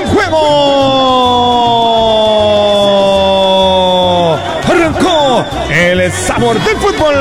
en juego. Arrancó el sabor del fútbol.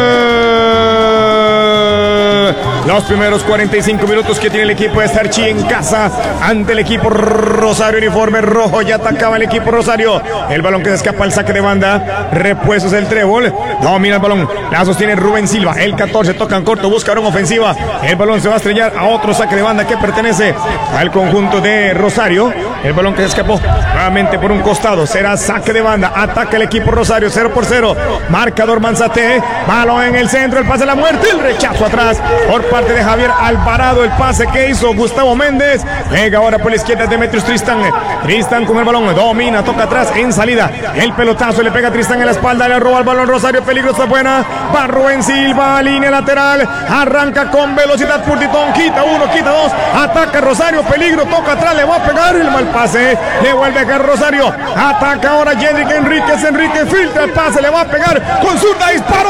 Los primeros 45 minutos que tiene el equipo de Sarchi en casa ante el equipo Rosario, uniforme rojo. Ya atacaba el equipo Rosario. El balón que se escapa al saque de banda. Repuestos el trébol. Domina el balón. La sostiene Rubén Silva. El 14 toca en corto. Busca una ofensiva. El balón se va a estrellar a otro saque de banda que pertenece al conjunto de Rosario. El balón que se escapó nuevamente por un costado. Será saque de banda. Ataca el equipo Rosario. 0-0. Marcador Manzate. Balón en el centro. El pase de la muerte. El rechazo atrás por parte de Javier Alvarado. El pase que hizo Gustavo Méndez. Pega ahora por la izquierda Demetrius Tristan. Tristan con el balón. Domina. Toca atrás en salida. El pelotazo le pega a Tristan en la espalda. Le roba el balón Rosario. Peligrosa buena. Va Rubén Silva. Línea lateral. Arranca con velocidad Purtitón. Quita uno. Quita dos. Ataca Rosario. Peligro. Toca atrás. Le va a pegar el mal pase. Le vuelve a caer Rosario. Ataca ahora Yendrick Enríquez. Enríquez filtra el pase. Le va a pegar con zurda. Disparo.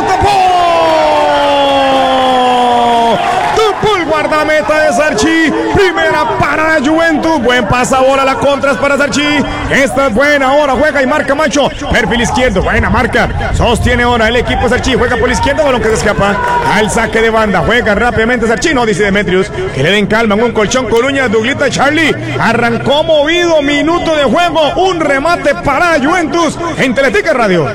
Tapó. El guardameta de Sarchi. Primera para la Juventud. Buen pasabola. La contra es para Sarchi. Esta es buena. Ahora juega y marca Macho. Perfil izquierdo. Buena marca. Sostiene ahora el equipo Sarchi. Juega por la izquierda. Balón que se escapa al saque de banda. Juega rápidamente Sarchi. No dice Demetrius. Que le den calma. En un colchón con uñas. Douglita Charlie. Arrancó movido. Minuto de juego. Un remate para la Juventus en Teletica Radio.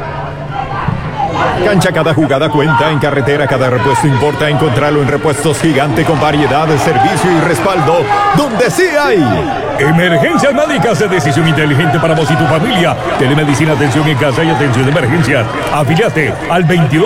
Cancha, cada jugada cuenta. En carretera, cada repuesto importa. Encontrarlo en Repuestos Gigante con variedad de servicio y respaldo donde sí hay. Emergencias médicas de decisión inteligente para vos y tu familia. Telemedicina, atención en casa y atención de emergencias. Afíliate al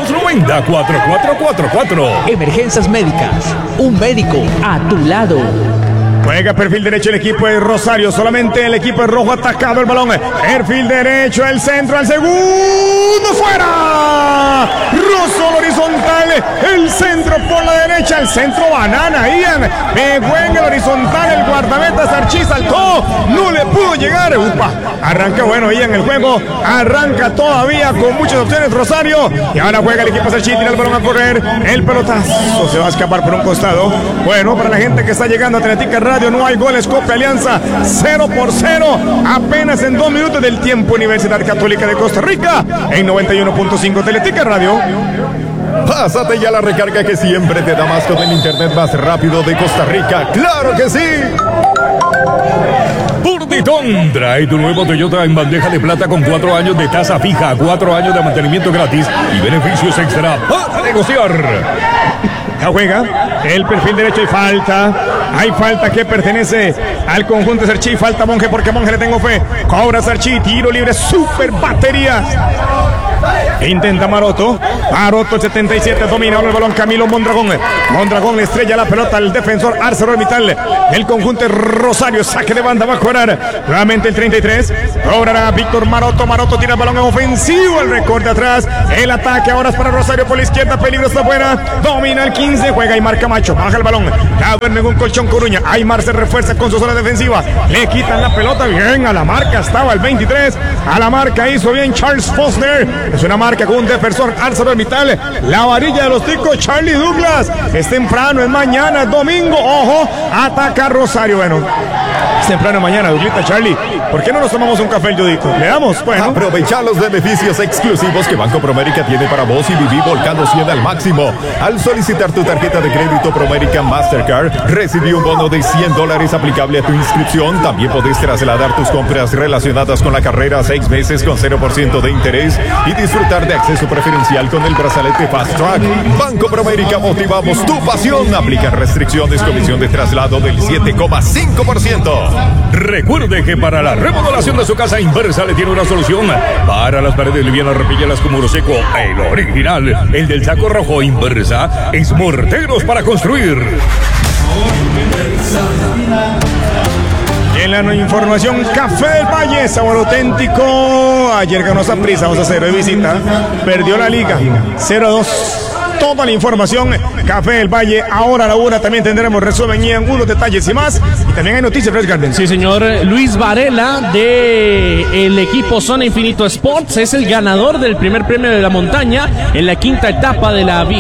2290-4444. Emergencias médicas. Un médico a tu lado. Juega perfil derecho el equipo de Rosario. Solamente el equipo de rojo atacado el balón. Perfil derecho, el centro al segundo. ¡Fuera! Rosso horizontal. El centro por la derecha. El centro banana. Ian pegó en el horizontal. El guardameta Sarchi saltó. No le pudo llegar. Upa. Arranca bueno Ian el juego. Arranca todavía con muchas opciones Rosario. Y ahora juega el equipo Sarchi. Tira el balón a correr. El pelotazo se va a escapar por un costado. Bueno, para la gente que está llegando a Teletica Radio, no hay goles. Copa Alianza 0-0 apenas en 2 minutos del tiempo. Universidad Católica de Costa Rica en 91.5 Teletica Radio. Pásate ya la recarga que siempre te da más con el internet más rápido de Costa Rica. ¡Claro que sí! Purtitón trae tu nuevo Toyota en bandeja de plata con 4 años de tasa fija, 4 años de mantenimiento gratis y beneficios extra para negociar. Ya juega el perfil derecho y falta. Hay falta que pertenece al conjunto de Sarchi. Falta Monje porque Monje le tengo fe. Cobra Sarchi. Tiro libre. Super batería. Intenta Maroto. Maroto el 77. Domina el balón Camilo Mondragón. Mondragón le estrella la pelota al defensor ArcelorMittal. El conjunto de Rosario. Saque de banda. Va a cobrar nuevamente el 33. Cobrará Víctor Maroto. Maroto tira el balón en ofensivo. El recorte atrás. El ataque ahora es para Rosario por la izquierda. Peligro está buena. Domina el 15. Juega y marca Macho. Baja el balón. La duerme en un colchón Coruña. Aymar se refuerza con su zona defensiva. Le quitan la pelota. Bien a la marca. Estaba el 23. A la marca hizo bien Charles Foster. Es una marca con un defensor ArcelorMittal. La varilla de los ticos Charlie Douglas. Es temprano, es mañana, es domingo. Ojo, ataca Rosario. Bueno, es temprano mañana, Douglita Charlie. ¿Por qué no nos tomamos un café el Judico? ¿Le damos? Bueno. Aprovecha los beneficios exclusivos que Banco Promérica tiene para vos y viví volcando 100 al máximo. Al solicitar tu tarjeta de crédito Promérica Mastercard, recibí un bono de $100 aplicable a tu inscripción. También podés trasladar tus compras relacionadas con la carrera 6 meses con 0% de interés y disfrutar de acceso preferencial con el brazalete Fast Track. Banco Promérica, motivamos tu pasión. Aplica restricciones, comisión de traslado del 7,5%. Recuerde que para la remodelación de su casa, Inversa le tiene una solución. Para las paredes livianas, repíllelas con muro seco. El original, el del saco rojo. Inversa es morteros para construir. En la información, Café del Valle, sabor auténtico. Ayer ganó Saprissa 2-0 de visita. Perdió la liga 0-2. toda la información. Café del Valle, ahora a la 1 también tendremos resumen y algunos detalles y más. Y también hay noticias Fresh Garden. Sí, señor. Luis Varela de el equipo Zona Infinito Sports es el ganador del primer premio de la montaña en la quinta etapa de la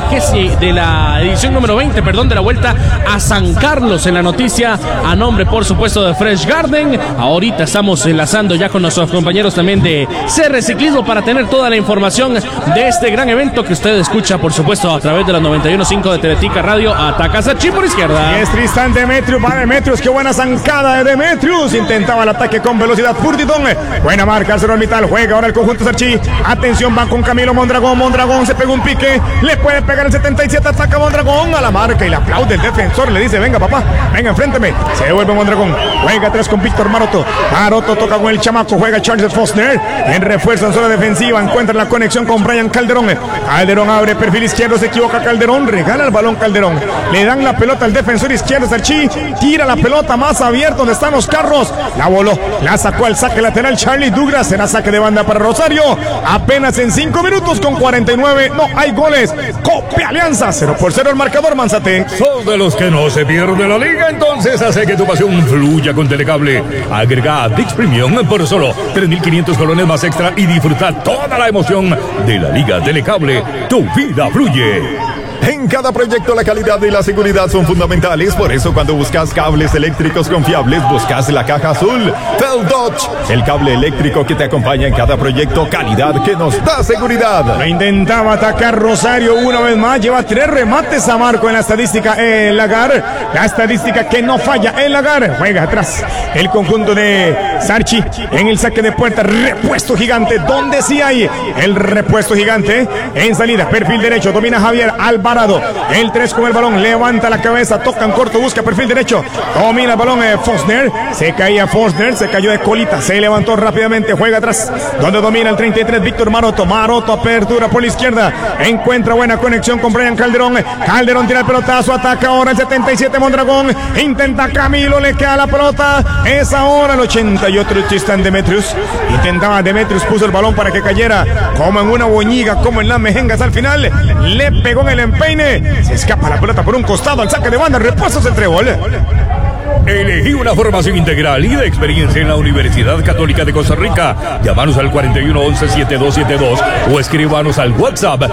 edición número 20, de la Vuelta a San Carlos. En la noticia a nombre, por supuesto, de Fresh Garden. Ahorita estamos enlazando ya con nuestros compañeros también de CR Ciclismo para tener toda la información de este gran evento que usted escucha, por supuesto, a través de la 91.5 de Teletica Radio. Ataca Sarchi por izquierda. Y es Tristán Demetrius, va Demetrius, qué buena zancada de Demetrius. Intentaba el ataque con velocidad Furtitón. Buena marca, Arcero Orbital, juega ahora el conjunto Sarchi. Atención, van con Camilo Mondragón. Mondragón se pegó un pique, le puede pegar el 77, ataca Mondragón a la marca y le aplaude el defensor, le dice, venga papá, venga, enfrénteme. Se devuelve Mondragón, juega atrás con Víctor Maroto. Maroto toca con el chamaco, juega Charles Fosner. En refuerzo en zona defensiva, encuentra la conexión con Brian Calderón. Calderón abre perfil izquierdo, se equivoca Calderón, regala el balón Calderón. Le dan la pelota al defensor izquierdo, Sarchi, tira la pelota más abierta donde están los carros. La voló, la sacó al saque lateral Charlie Douglas, será saque de banda para Rosario. Apenas en 5 minutos con 49, no hay goles. Copia Alianza, 0-0 el marcador, Manzate. Son de los que no se pierde la liga, entonces hace que tu pasión fluya con Telecable. Agrega a Dix Premium por solo 3.500 colones más extra y disfruta toda la emoción de la Liga Telecable. Tu vida fluye. En cada proyecto la calidad y la seguridad son fundamentales, por eso cuando buscas cables eléctricos confiables, buscas la caja azul. Fel Dodge, el cable eléctrico que te acompaña en cada proyecto, calidad que nos da seguridad. Lo intentaba atacar Rosario una vez más, lleva 3 remates a marco en la estadística el Lagar, la estadística que no falla el Lagar. Juega atrás el conjunto de Sarchi en el saque de puerta, repuesto gigante, donde sí hay el repuesto gigante en salida, perfil derecho, domina Javier Alvarado. El 3 con el balón, levanta la cabeza, toca en corto, busca perfil derecho, domina el balón Fosner, se caía Fosner, se cayó de colita, se levantó rápidamente, juega atrás, donde domina el 33 Víctor Maroto. Maroto apertura por la izquierda, encuentra buena conexión con Brian Calderón. Calderón tira el pelotazo, ataca ahora el 77 Mondragón, intenta Camilo, le queda la pelota, es ahora el 88 Tristan Demetrius, intentaba Demetrius, puso el balón para que cayera como en una boñiga, como en las mejengas al final, le pegó en el empeine, se escapa la pelota por un costado al saque de banda, repuestos el trébol. Elegí una formación integral y de experiencia en la Universidad Católica de Costa Rica. Llámanos al 4111-7272 o escríbanos al WhatsApp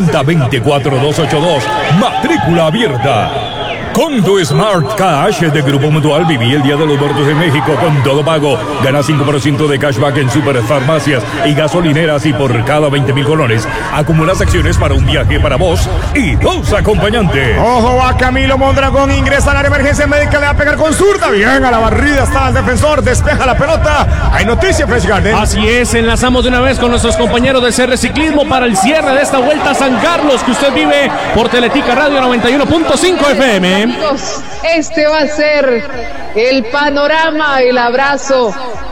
6024-282. Matrícula abierta. Con tu Smart Cash de Grupo Mutual viví el Día de los Muertos en México con todo pago. Gana 5% de cashback en superfarmacias y gasolineras y por cada 20,000 colones acumulas acciones para un viaje para vos y 2 acompañantes. Ojo a Camilo Mondragón, ingresa a la emergencia médica, le va a pegar con zurda, bien a la barrida, está el defensor, despeja la pelota. Hay noticia Fresh Garden. Así es, enlazamos de una vez con nuestros compañeros de CR Ciclismo para el cierre de esta Vuelta a San Carlos que usted vive por Teletica Radio 91.5 FM. Amigos, este va a ser el panorama, el abrazo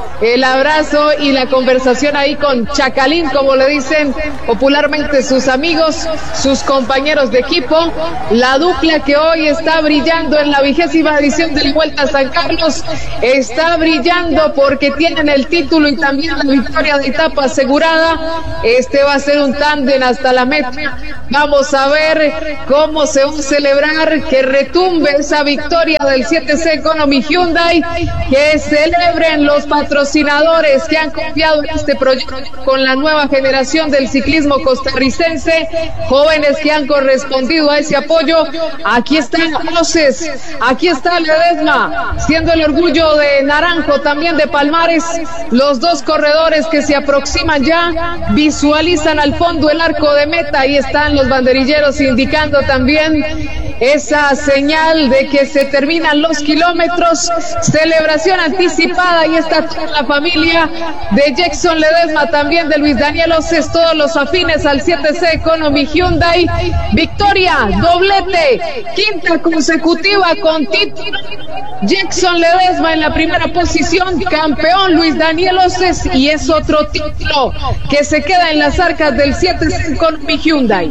y la conversación ahí con Chacalín, como le dicen popularmente sus amigos, sus compañeros de equipo, la dupla que hoy está brillando en la 20ª edición de la Vuelta a San Carlos, está brillando porque tienen el título y también la victoria de etapa asegurada. Este va a ser un tándem hasta la meta. Vamos a ver cómo se va a celebrar, que retumbe esa victoria del 7C Economy Hyundai, que celebren los patrocinadores que han confiado en este proyecto con la nueva generación del ciclismo costarricense, jóvenes que han correspondido a ese apoyo. Aquí están Voces, aquí está Ledesma, siendo el orgullo de Naranjo, también de Palmares, los 2 corredores que se aproximan ya, visualizan al fondo el arco de meta, ahí están los banderilleros indicando también esa señal de que se terminan los kilómetros, celebración anticipada. Ahí está toda la familia de Jackson Ledesma, también de Luis Daniel Oces, todos los afines al 7C Economy Hyundai. Victoria, doblete, 5ª consecutiva con título. Jackson Ledesma en la primera posición, campeón Luis Daniel Oces, y es otro título que se queda en las arcas del 7C Economy Hyundai.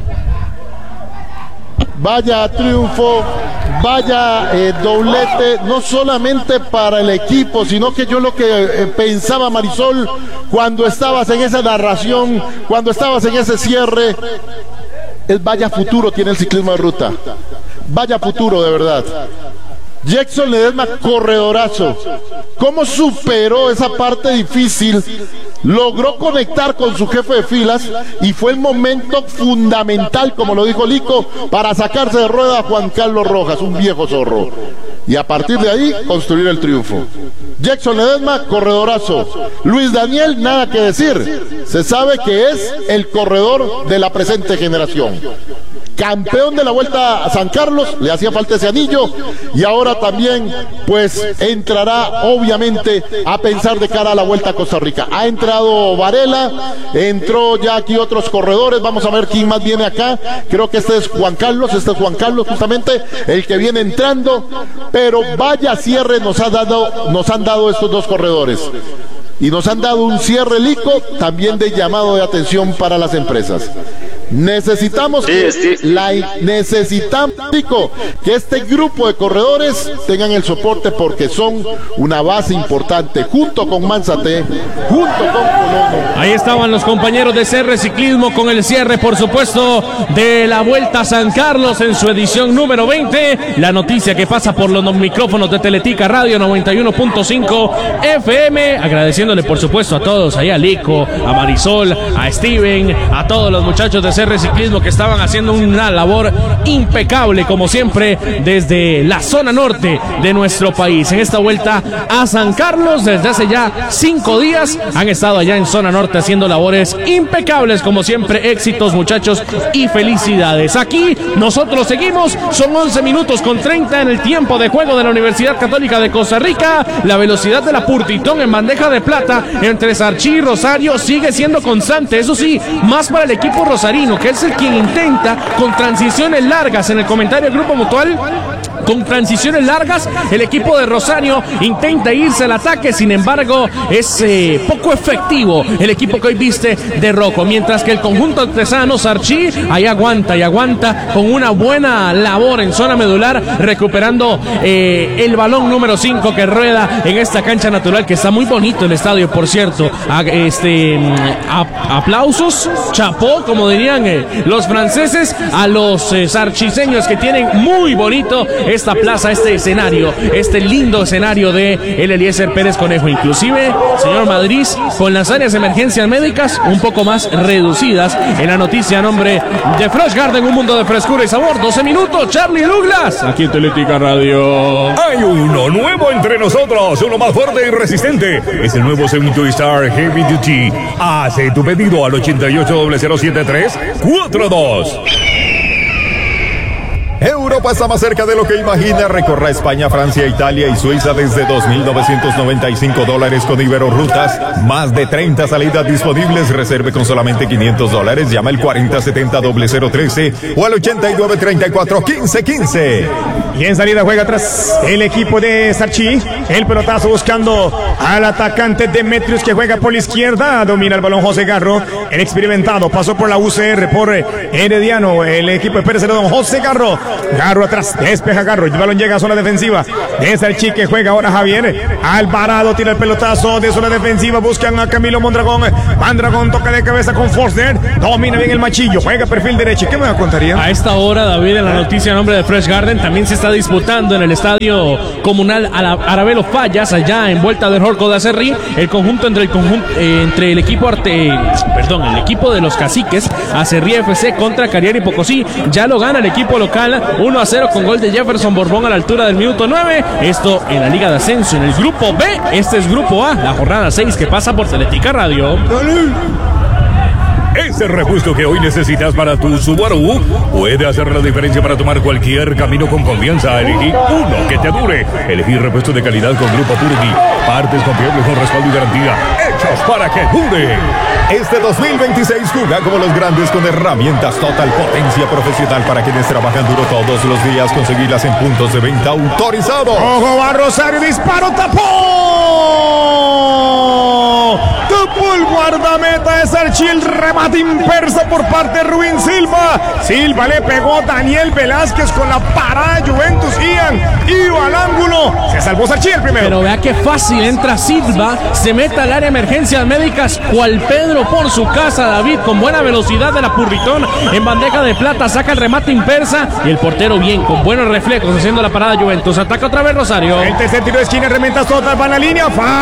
Vaya triunfo, vaya doblete, no solamente para el equipo, sino que yo lo que pensaba, Marisol, cuando estabas en esa narración, cuando estabas en ese cierre, es vaya futuro tiene el ciclismo de ruta. Vaya futuro, de verdad. Jackson Ledesma, corredorazo. ¿Cómo superó esa parte difícil? Logró conectar con su jefe de filas y fue el momento fundamental, como lo dijo Lico, para sacarse de rueda a Juan Carlos Rojas, un viejo zorro. Y a partir de ahí, construir el triunfo. Jackson Ledesma, corredorazo. Luis Daniel, nada que decir. Se sabe que es el corredor de la presente generación. Campeón de la Vuelta a San Carlos, le hacía falta ese anillo y ahora también pues entrará obviamente a pensar de cara a la Vuelta a Costa Rica. Ha entrado Varela, entró ya aquí otros corredores, vamos a ver quién más viene acá. Creo que este es Juan Carlos justamente el que viene entrando, pero vaya cierre nos han dado estos dos corredores. Y nos han dado un cierre, Lico, también de llamado de atención para las empresas. Necesitamos Lico, que este grupo de corredores tengan el soporte porque son una base importante, junto con Manzate, junto con Colono. Ahí estaban los compañeros de CR Ciclismo con el cierre, por supuesto, de la Vuelta a San Carlos en su edición número 20. La noticia que pasa por los micrófonos de Teletica Radio 91.5 FM. Agradeciéndole, por supuesto, a todos, ahí a Lico, a Marisol, a Steven, a todos los muchachos de CR Ciclismo que estaban haciendo una labor impecable, como siempre, desde la zona norte de nuestro país. En esta Vuelta a San Carlos, desde hace ya 5 días, han estado allá en zona norte haciendo labores impecables, como siempre. Éxitos, muchachos, y felicidades. Aquí nosotros seguimos, son 11 minutos con 30 en el tiempo de juego de la Universidad Católica de Costa Rica. La velocidad de la Purtitón en bandeja de plata entre Sarchí y Rosario sigue siendo constante, eso sí, más para el equipo rosarino, que es el quien intenta con transiciones largas. En el comentario del Grupo Mutual, con transiciones largas, el equipo de Rosario intenta irse al ataque, sin embargo es poco efectivo el equipo que hoy viste de rojo, mientras que el conjunto artesano Sarchí ahí aguanta con una buena labor en zona medular, recuperando el balón número 5 que rueda en esta cancha natural, que está muy bonito el estadio, por cierto. Aplausos, chapó, como dirían los franceses, a los sarchiseños, que tienen muy bonito esta plaza, este escenario, este lindo escenario de el Eliezer Pérez Conejo. Inclusive, señor Madrid, con las áreas de emergencias médicas un poco más reducidas. En la noticia a nombre de Fresh Garden, un mundo de frescura y sabor. 12 minutos, Charlie Douglas, aquí en Teletica Radio. Hay uno nuevo entre nosotros, uno más fuerte y resistente. Es el nuevo Seminto Star Heavy Duty. Hace tu pedido al 88-073-42. Europa está más cerca de lo que imagina. Recorra España, Francia, Italia y Suiza desde $2,995 con Ibero Rutas. Más de 30 salidas disponibles. Reserve con solamente $500. Llama al 4070-0013 o al 8934-1515. Y en salida juega atrás el equipo de Sarchí. El pelotazo buscando al atacante Demetrius, que juega por la izquierda. Domina el balón José Garro, el experimentado. Pasó por la UCR, por Herediano. El equipo de Pérez Celedón. José Garro atrás, despeja Garro. El balón llega a zona defensiva de Sarchí, que juega ahora Javier Alvarado. Tira el pelotazo de zona defensiva. Buscan a Camilo Mondragón. Mondragón toca de cabeza con Forster. Domina bien el machillo. Juega perfil derecho. ¿Qué me contaría? A esta hora, David, en la noticia a nombre de Fresh Garden, también se está disputando en el estadio comunal Arabelo Fallas, allá en Vuelta del Jorco de Acerrí, el conjunto entre el equipo el equipo de los Caciques, Acerrí FC contra Cariari Pocosí. Ya lo gana el equipo local 1-0 con gol de Jefferson Borbón a la altura del minuto 9. Esto en la Liga de Ascenso. En el grupo B, este es grupo A, la jornada 6 que pasa por Teletica Radio. Ese repuesto que hoy necesitas para tu Subaru puede hacer la diferencia para tomar cualquier camino con confianza. Elegí uno que te dure. Elegí repuesto de calidad con Grupo Purgi. Partes confiables con respaldo y garantía. Hechos para que dure. Este 2026 juega como los grandes con herramientas Total, potencia profesional para quienes trabajan duro todos los días. Conseguirlas en puntos de venta autorizados. Ojo, va Rosario, disparo, tapó. el guardameta de Sarchil, remate impersa por parte de Rubén Silva. Silva le pegó Daniel Velázquez con la parada de Juventus. Iba al ángulo. Se salvó Sarchil el primero. Pero vea qué fácil entra Silva, se mete al área de emergencias médicas, cual Pedro por su casa, David, con buena velocidad de la Purritón, en bandeja de plata, saca el remate impersa y el portero bien, con buenos reflejos, haciendo la parada de Juventus. Ataca otra vez Rosario. El tercer tiro de esquina, rementas todas, va a la línea,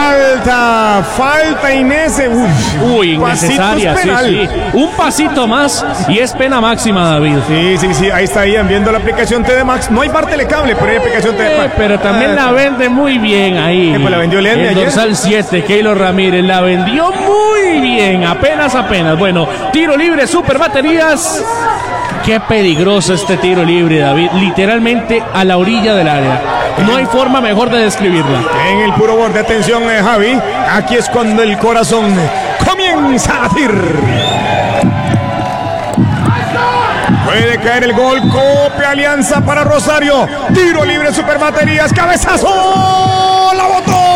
falta Inés. Uy, innecesaria, sí. Un pasito más y es pena máxima, David. Sí, ahí está Ian viendo la aplicación TD Max. No hay bar telecable, pero hay aplicación TD Max. Pero también la vende muy bien ahí. Pues la vendió Leslie el ayer. dorsal 7, Keylor Ramírez, la vendió muy bien, apenas. Bueno, tiro libre, super baterías. Qué peligroso este tiro libre, David. Literalmente a la orilla del área. No hay forma mejor de describirla. En el puro borde, atención, Javi. Aquí es cuando el corazón comienza a latir. Puede caer el gol. Copia Alianza para Rosario. Tiro libre, super baterías. Cabezazo. La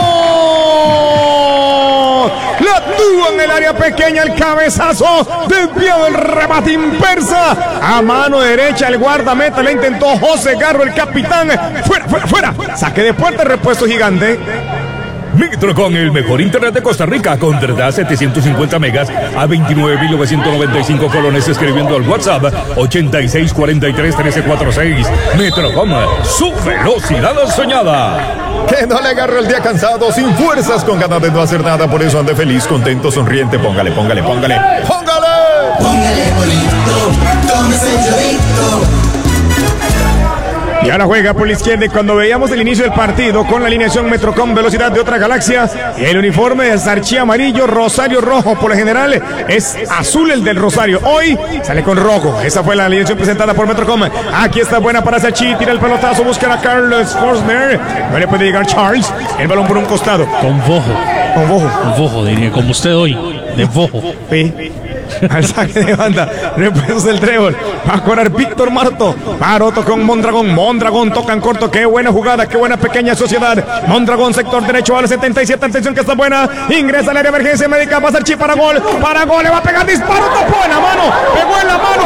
botó. La tuvo en el área pequeña. El cabezazo. Desviado el remate impersa. A mano derecha el guardameta. Le intentó José Garro, el capitán. Fuera. Saque de puerta, repuesto gigante. Metrocom, el mejor internet de Costa Rica. Contrata 750 megas a 29.995 colones escribiendo al WhatsApp 8643-1346. Metrocom, su velocidad soñada. Que no le agarre el día cansado, sin fuerzas, con ganas de no hacer nada. Por eso ande feliz, contento, sonriente. Póngale. Póngale bonito, tómese el llorito. Y ahora juega por la izquierda. Y cuando veíamos el inicio del partido con la alineación Metrocom, velocidad de otra galaxia, el uniforme de Sarchí amarillo, Rosario rojo. Por lo general es azul el del Rosario. Hoy sale con rojo. Esa fue la alineación presentada por Metrocom. Aquí está buena para Sarchí. Tira el pelotazo, busca a Carlos Forsner. No le puede llegar Charles. El balón por un costado. Con bojo, diría, como usted hoy. De bojo. Sí. Al saque de banda, repuestos del trébol. Va a correr Víctor Maroto con Mondragón toca en corto. Qué buena jugada, qué buena pequeña sociedad. Mondragón, sector derecho a la 77. Atención que está buena. Ingresa al área de emergencia médica. Va a ser Chi para gol. Le va a pegar disparo. Topó en la mano. Pegó en la mano.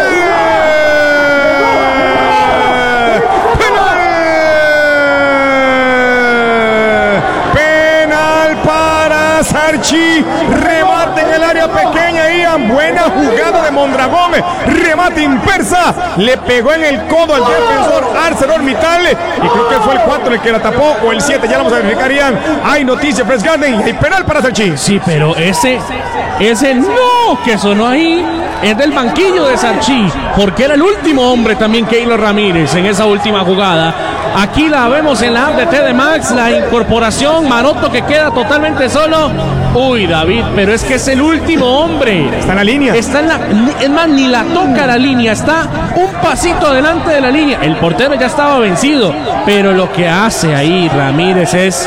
Penal para Sarchí. Remate en el área pequeña. Ian, buena jugada de Mondragón. Remate impersa. Le pegó en el codo al defensor ArcelorMittal. Y creo que fue el 4 el que la tapó. O el 7. Ya lo vamos a verificar, Ian. Hay noticia, Fresh Garden. Y hay penal para Sarchí. Sí, pero ese no que sonó ahí es del banquillo de Sarchí. Porque era el último hombre también, Keylor Ramírez, en esa última jugada. Aquí la vemos en la app de TD Max. La incorporación. Maroto que queda totalmente solo. Uy, David, pero es que es el último hombre. Está en la línea. Es más, ni la toca la línea. Está un pasito adelante de la línea. El portero ya estaba vencido. Pero lo que hace ahí Ramírez es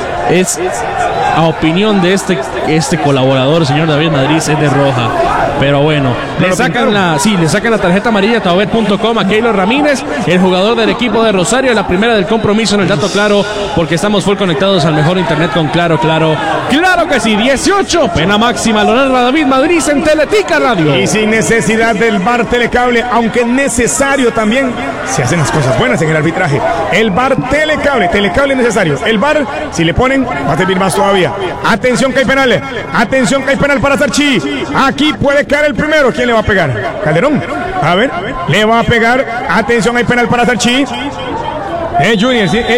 a opinión de este colaborador, señor David Madrid, es de roja. Pero bueno, le sacan la tarjeta amarilla a Taobet.com a Keylor Ramírez, el jugador del equipo de Rosario, la primera del compromiso en el dato claro, porque estamos full conectados al mejor internet con Claro que sí. 18, pena máxima, lo narra David Madrid en Teletica Radio. Y sin necesidad del VAR telecable, aunque necesario también, se hacen las cosas buenas en el arbitraje. El VAR telecable es necesario. El VAR, si le ponen, va a servir más todavía. Atención que hay penal para Sarchí. Aquí puede caer el primero. ¿Quién le va a pegar? Calderón. A ver, le va a pegar. Atención, hay penal para Sarchí. Junior, sí.